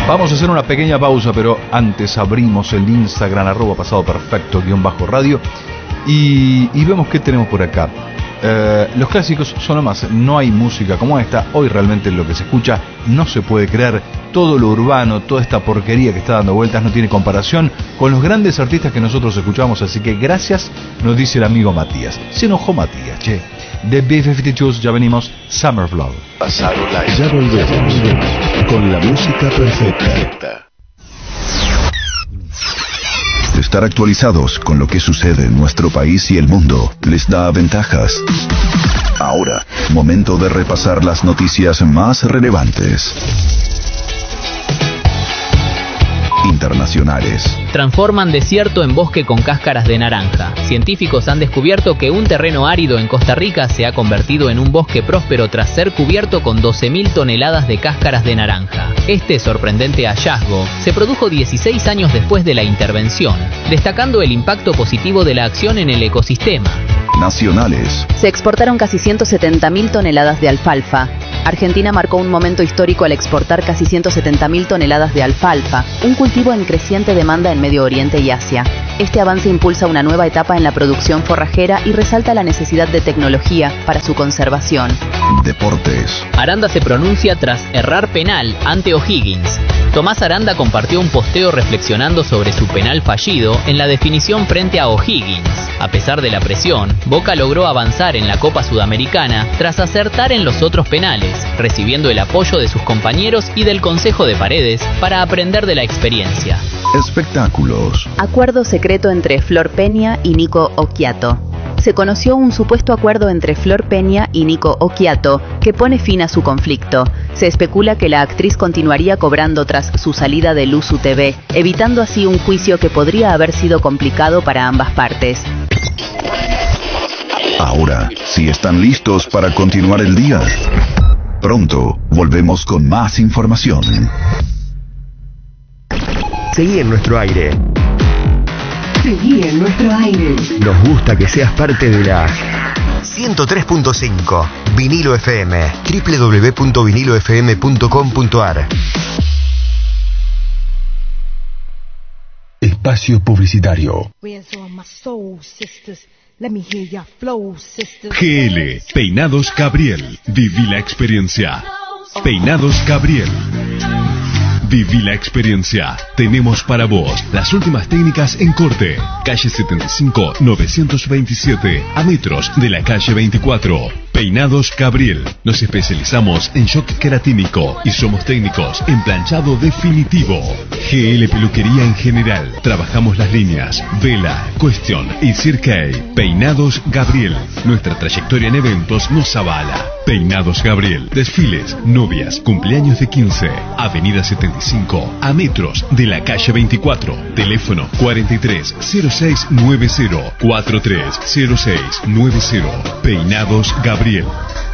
Vamos a hacer una pequeña pausa, pero antes abrimos el Instagram @pasadoperfecto_radio y vemos qué tenemos por acá. Los clásicos son lo más, no hay música como esta. Hoy realmente lo que se escucha no se puede creer. Todo lo urbano, toda esta porquería que está dando vueltas no tiene comparación con los grandes artistas que nosotros escuchamos. Así que gracias, nos dice el amigo Matías. Se enojó Matías, che. De B-52 ya venimos, Summer Flood. Pasaron la... Ya volvemos con la música perfecta. Estar actualizados con lo que sucede en nuestro país y el mundo les da ventajas. Ahora, momento de repasar las noticias más relevantes. Internacionales. Transforman desierto en bosque con cáscaras de naranja. Científicos han descubierto que un terreno árido en Costa Rica se ha convertido en un bosque próspero tras ser cubierto con 12.000 toneladas de cáscaras de naranja. Este sorprendente hallazgo se produjo 16 años después de la intervención, destacando el impacto positivo de la acción en el ecosistema. Nacionales. Se exportaron casi 170.000 toneladas de alfalfa. Argentina marcó un momento histórico al exportar casi 170.000 toneladas de alfalfa, un cultivo en creciente demanda en Medio Oriente y Asia. Este avance impulsa una nueva etapa en la producción forrajera y resalta la necesidad de tecnología para su conservación. Deportes. Aranda se pronuncia tras errar penal ante O'Higgins. Tomás Aranda compartió un posteo reflexionando sobre su penal fallido en la definición frente a O'Higgins. A pesar de la presión, Boca logró avanzar en la Copa Sudamericana tras acertar en los otros penales, recibiendo el apoyo de sus compañeros y del Consejo de Paredes para aprender de la experiencia. Espectáculos. Acuerdo secreto entre Flor Peña y Nico Occhiato. Se conoció un supuesto acuerdo entre Flor Peña y Nico Occhiato que pone fin a su conflicto. Se especula que la actriz continuaría cobrando tras su salida de Luzu TV, evitando así un juicio que podría haber sido complicado para ambas partes. Ahora, si están listos para continuar el día, pronto volvemos con más información. Seguí en nuestro aire. Seguí en nuestro aire. Nos gusta que seas parte de la 103.5 Vinilo FM, www.vinilofm.com.ar. Espacio publicitario. GL, Peinados Gabriel. Viví la experiencia. Peinados Gabriel. Viví la experiencia. Tenemos para vos las últimas técnicas en corte. Calle 75, 927, a metros de la calle 24. Peinados Gabriel. Nos especializamos en shock queratínico y somos técnicos en planchado definitivo. GL Peluquería en general. Trabajamos las líneas Vela, Question y Cirque. Peinados Gabriel. Nuestra trayectoria en eventos nos avala. Peinados Gabriel. Desfiles, novias, cumpleaños de 15. Avenida 75, a metros de la calle 24. Teléfono 430690, 430690. Peinados Gabriel.